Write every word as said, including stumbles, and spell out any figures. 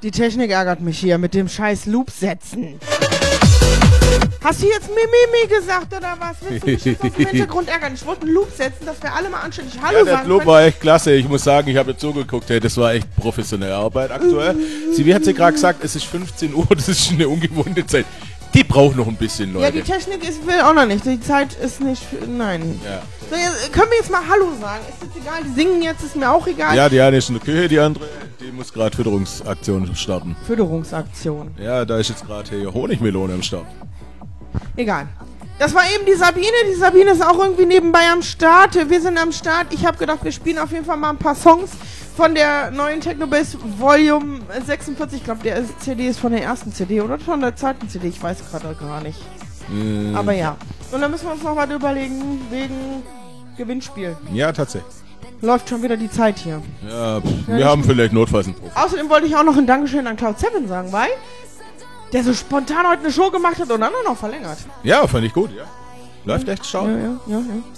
Die Technik ärgert mich hier mit dem scheiß Loop-Setzen. Hast du jetzt Mimimi gesagt oder was? Willst du mich jetzt aus dem Hintergrund ärgern? Ich wollte einen Loop setzen, dass wir alle mal anständig Hallo ja, der sagen Loop können. war echt klasse. Ich muss sagen, ich habe jetzt zugeguckt. Hey, das war echt professionelle Arbeit aktuell. Sie, wie hat sie gerade gesagt, es ist fünfzehn Uhr, das ist schon eine ungewohnte Zeit. Die braucht noch ein bisschen, Leute. Ja, die Technik ist, will auch noch nicht. Die Zeit ist nicht... Nein. Ja. So, jetzt, können wir jetzt mal Hallo sagen? Ist das egal? Die singen jetzt, ist mir auch egal. Ja, die eine ist in der Küche, die andere, die muss gerade Fütterungsaktion starten. Fütterungsaktion. Ja, da ist jetzt gerade hier Honigmelone am Start. Egal. Das war eben die Sabine. Die Sabine ist auch irgendwie nebenbei am Start. Wir sind am Start. Ich habe gedacht, wir spielen auf jeden Fall mal ein paar Songs von der neuen Technobass Volume sechsundvierzig. Ich glaube, der C D ist von der ersten C D oder von der zweiten C D. Ich weiß gerade gar nicht. Mm. Aber ja. Und dann müssen wir uns noch was überlegen wegen Gewinnspiel. Ja, tatsächlich. Läuft schon wieder die Zeit hier. Ja, pff, ja wir haben vielleicht notfalls einen Profi. Außerdem wollte ich auch noch ein Dankeschön an Cloud Seven sagen, weil der so spontan heute eine Show gemacht hat und dann auch noch verlängert. Ja, fand ich gut, ja. Läuft echt schau. Ja, ja, ja, ja.